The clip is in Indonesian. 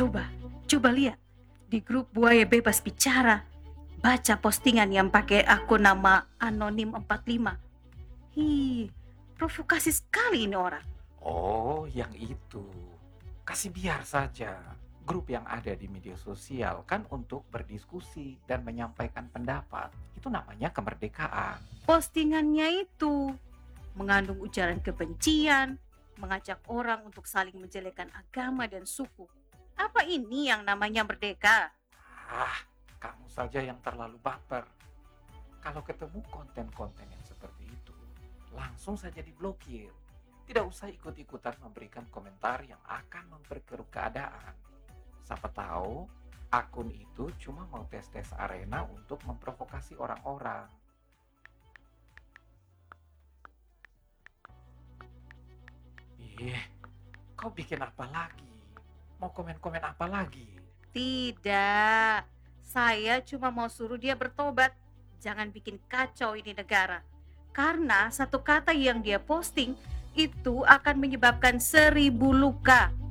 Coba lihat di grup Buaya Bebas Bicara. Baca postingan yang pakai akun nama Anonim 45. Provokasi sekali ini orang. Oh, yang itu. Kasih biar saja. Grup yang ada di media sosial kan untuk berdiskusi dan menyampaikan pendapat. Itu namanya kemerdekaan. Postingannya itu mengandung ujaran kebencian, mengajak orang untuk saling menjelekkan agama dan suku. Apa ini yang namanya merdeka? Kamu saja yang terlalu baper. Kalau ketemu konten-konten yang seperti itu, langsung saja diblokir. Tidak usah ikut-ikutan memberikan komentar yang akan memperkeruh keadaan. Siapa tahu akun itu cuma mau tes-tes arena untuk memprovokasi orang-orang. Kau bikin apa lagi? Mau komen-komen apa lagi? Tidak, saya cuma mau suruh dia bertobat. Jangan bikin kacau ini negara. Karena satu kata yang dia posting itu akan menyebabkan 1000 luka.